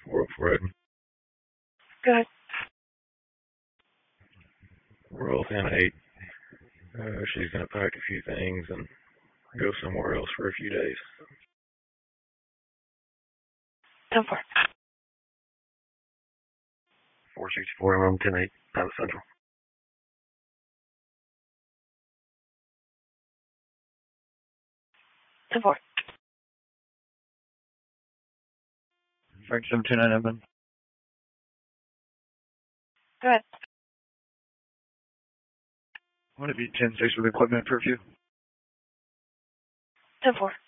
404 Edmund. Good. We're all 10-8. She's going to pack a few things and go somewhere else for a few days. 10-4. 464, room 10-8, out of Central. Ten-4. Frank 729 Edmund. Good. What if you 10-6 with equipment curfew? 10-4.